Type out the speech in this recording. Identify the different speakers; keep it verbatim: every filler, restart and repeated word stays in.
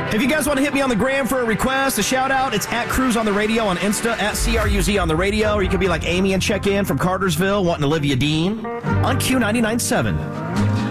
Speaker 1: If you guys want to hit me on the gram for a request, a shout out, it's at Cruz on the Radio on Insta, at C R U Z on the radio, or you can be like Amy and check in from Cartersville wanting Olivia Dean on Q ninety-nine point seven.